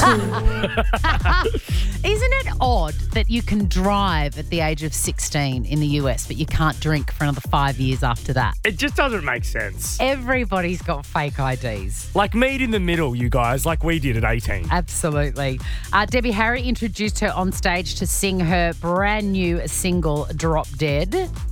Isn't it odd that you can drive at the age of 16 in the US, but you can't drink for another 5 years after that? It just doesn't make sense. Everybody's got fake IDs. Like meet in the middle, you guys, like we did at 18. Absolutely. Debbie Harry introduced her on stage to sing her brand new single, Drop Dead.